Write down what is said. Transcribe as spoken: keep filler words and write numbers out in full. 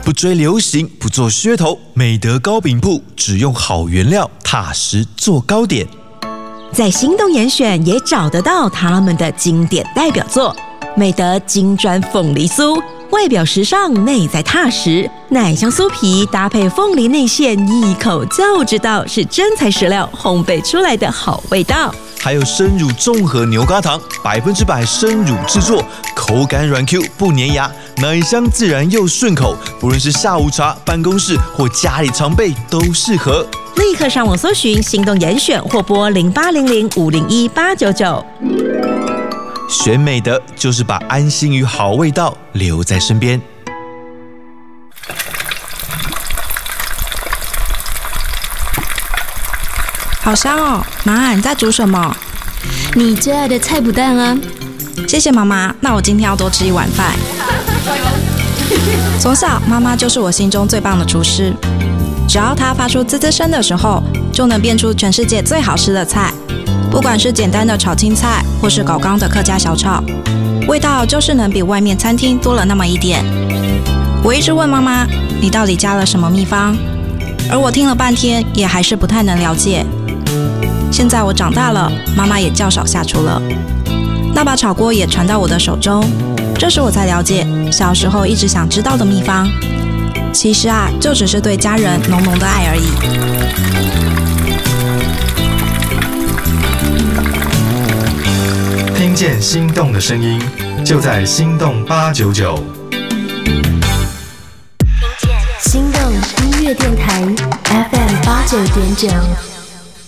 不追流行，不做噱头，美德糕饼铺只用好原料，踏实做糕点。 在心动严选也找得到他们的经典代表作，美德金砖凤梨酥，外表时尚，内在踏实，奶香酥皮搭配凤梨内馅，一口就知道是真材实料烘焙出来的好味道。 还有生乳综合牛轧糖，百分之百生乳制作，口感软 Q 不粘牙，奶香自然又顺口，不论是下午茶、办公室或家里常备都适合。 立刻上网搜寻心动严选或拨零八零零五零一八九九。 选美德就是把安心与好味道留在身边。 好香哦，妈，你在煮什么？ 你最爱的菜脯蛋啊！ 谢谢妈妈，那我今天要多吃一碗饭。从小，妈妈就是我心中最棒的厨师，只要她发出滋滋声的时候，就能变出全世界最好吃的菜。不管是简单的炒青菜，或是搞刚的客家小炒，味道就是能比外面餐厅多了那么一点。我一直问妈妈，你到底加了什么秘方？而我听了半天，也还是不太能了解。现在我长大了，妈妈也较少下厨了，那把炒锅也传到我的手中。这时我才了解，小时候一直想知道的秘方，其实啊，就只是对家人浓浓的爱而已。 听见心动的声音，就在心动八九九。 心动音乐电台 F M 八九点九。